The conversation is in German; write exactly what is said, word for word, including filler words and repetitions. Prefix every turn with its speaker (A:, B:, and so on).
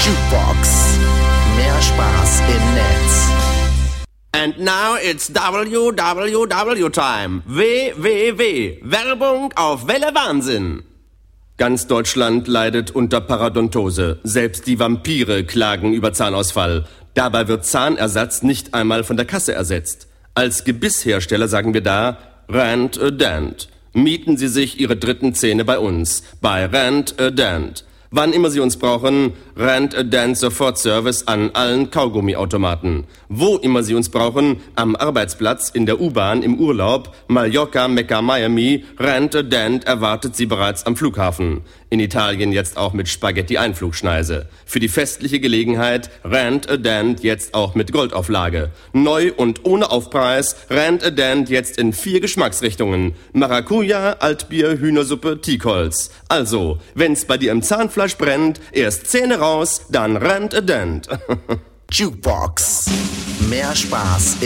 A: Jukebox. Mehr Spaß im Netz.
B: And now it's W W W time. W W W. Werbung auf Welle Wahnsinn. Ganz Deutschland leidet unter Parodontose. Selbst die Vampire klagen über Zahnausfall. Dabei wird Zahnersatz nicht einmal von der Kasse ersetzt. Als Gebisshersteller sagen wir da, Rand a Dent. Mieten Sie sich Ihre dritten Zähne bei uns, bei Rand a Dent. Wann immer Sie uns brauchen, Rand a Dent Sofortservice an allen Kaugummiautomaten. Wo immer Sie uns brauchen, am Arbeitsplatz, in der U-Bahn, im Urlaub, Mallorca, Mekka, Miami, Rand a Dent erwartet Sie bereits am Flughafen. In Italien jetzt auch mit Spaghetti-Einflugschneise. Für die festliche Gelegenheit Rand a Dent jetzt auch mit Goldauflage. Neu und ohne Aufpreis, Rand a Dent jetzt in vier Geschmacksrichtungen. Maracuja, Altbier, Hühnersuppe, Teakholz. Also, wenn's bei dir im Zahnfleisch brennt, erst Zähne raus, dann Rand a Dent.
A: Jukebox. Mehr Spaß